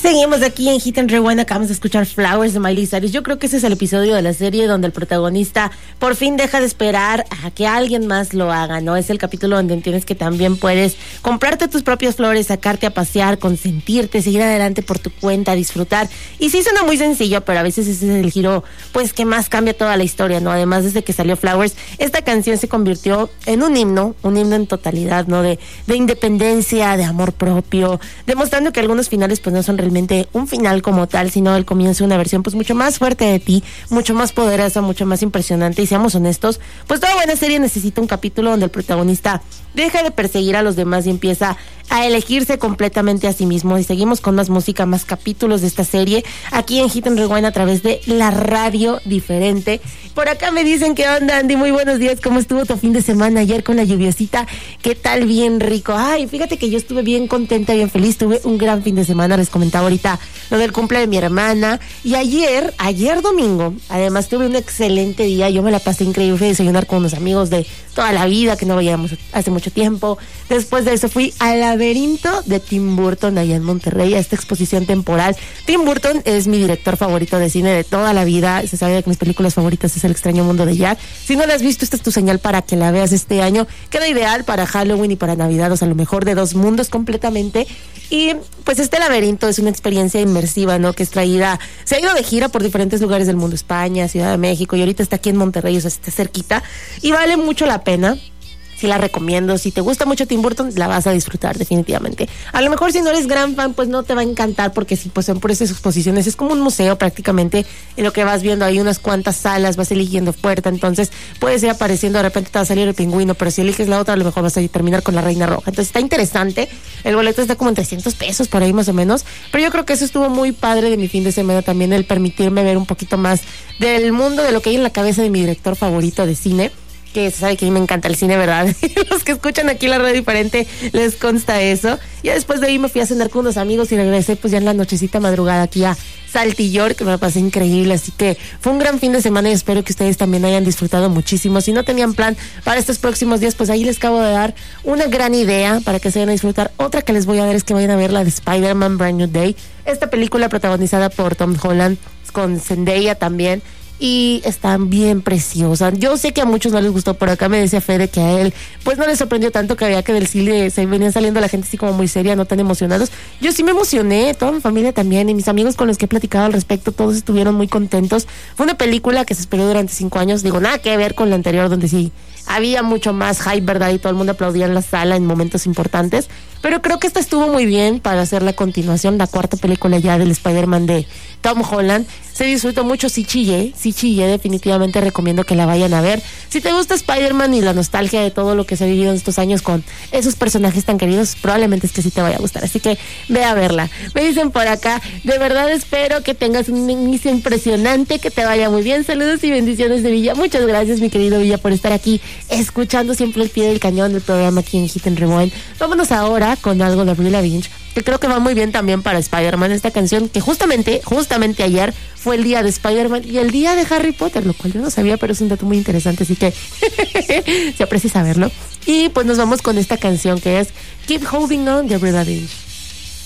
Seguimos aquí en Hit and Rewind. Acabamos de escuchar Flowers de Miley Cyrus. Yo creo que ese es el episodio de la serie donde el protagonista por fin deja de esperar a que alguien más lo haga, ¿no? Es el capítulo donde entiendes que también puedes comprarte tus propias flores, sacarte a pasear, consentirte, seguir adelante por tu cuenta, disfrutar. Y sí suena muy sencillo, pero a veces ese es el giro, pues, que más cambia toda la historia, ¿no? Además, desde que salió Flowers, esta canción se convirtió en un himno en totalidad, ¿no? De independencia, de amor propio, demostrando que algunos finales, pues, no son realmente un final como tal, sino el comienzo de una versión pues mucho más fuerte de ti, mucho más poderosa, mucho más impresionante. Y seamos honestos, pues toda buena serie necesita un capítulo donde el protagonista deja de perseguir a los demás y empieza a elegirse completamente a sí mismo. Y seguimos con más música, más capítulos de esta serie aquí en Hit and Rewind a través de la radio diferente. Por acá me dicen, ¿qué onda, Andy? Muy buenos días, ¿cómo estuvo tu fin de semana ayer con la lluviosita? ¿Qué tal? Bien rico. Ay, fíjate que yo estuve bien contenta, bien feliz, tuve un gran fin de semana. Les comentaba ahorita lo del cumple de mi hermana. Y ayer domingo, además tuve un excelente día. Yo me la pasé increíble, fui a desayunar con unos amigos de toda la vida que no veíamos hace mucho tiempo. Después de eso fui al laberinto de Tim Burton allá en Monterrey, a esta exposición temporal. Tim Burton es mi director favorito de cine de toda la vida. Se sabe que mis películas favoritas es El extraño mundo de Jack. Si no la has visto, esta es tu señal para que la veas este año. Queda ideal para Halloween y para Navidad, o sea, lo mejor de dos mundos completamente. Y pues este laberinto es una experiencia inmersiva, ¿no? Que es traída, se ha ido de gira por diferentes lugares del mundo, España, Ciudad de México, y ahorita está aquí en Monterrey, o sea, está cerquita, y vale mucho la pena. Sí la recomiendo. Si te gusta mucho Tim Burton, la vas a disfrutar definitivamente. A lo mejor si no eres gran fan, pues no te va a encantar, porque sí, pues son por esas exposiciones. Es como un museo prácticamente, en lo que vas viendo ahí unas cuantas salas, vas eligiendo puerta, entonces puedes ir apareciendo, de repente te va a salir el pingüino, pero si eliges la otra, a lo mejor vas a terminar con la reina roja. Entonces está interesante. El boleto está como en 300 pesos, por ahí más o menos, pero yo creo que eso estuvo muy padre de mi fin de semana también, el permitirme ver un poquito más del mundo, de lo que hay en la cabeza de mi director favorito de cine, que se sabe que a mí me encanta el cine, ¿verdad? Los que escuchan aquí la radio diferente les consta eso. Ya después de ahí me fui a cenar con unos amigos y regresé pues ya en la nochecita madrugada aquí a Saltillor, que me la pasé increíble. Así que fue un gran fin de semana y espero que ustedes también hayan disfrutado muchísimo. Si no tenían plan para estos próximos días, pues ahí les acabo de dar una gran idea para que se vayan a disfrutar. Otra que les voy a dar es que vayan a ver la de Spider-Man Brand New Day. Esta película protagonizada por Tom Holland, con Zendaya también. Y están bien preciosas. Yo sé que a muchos no les gustó. Por acá me decía Fede que a él pues no les sorprendió tanto, que había que del cine se venían saliendo la gente así como muy seria, no tan emocionados. Yo sí me emocioné, toda mi familia también, y mis amigos con los que he platicado al respecto, todos estuvieron muy contentos. Fue una película que se esperó durante 5 años. Digo, nada que ver con la anterior, donde sí había mucho más hype, ¿verdad? Y todo el mundo aplaudía en la sala en momentos importantes. Pero creo que esta estuvo muy bien para hacer la continuación, la cuarta película ya del Spider-Man de Tom Holland. Se disfrutó mucho, sí chillé, definitivamente recomiendo que la vayan a ver. Si te gusta Spider-Man y la nostalgia de todo lo que se ha vivido en estos años con esos personajes tan queridos, probablemente es que sí te vaya a gustar, así que ve a verla. Me dicen por acá, de verdad espero que tengas un inicio impresionante, que te vaya muy bien. Saludos y bendiciones de Villa. Muchas gracias, mi querido Villa, por estar aquí escuchando siempre el pie del cañón del programa aquí en Hit and Rewind. Vámonos ahora con algo de Avril Lavigne, que creo que va muy bien también para Spider-Man, esta canción que justamente ayer fue el día de Spider-Man y el día de Harry Potter, lo cual yo no sabía, pero es un dato muy interesante, así que se aprecia saberlo. Y pues nos vamos con esta canción que es Keep Holding On de Avril Lavigne.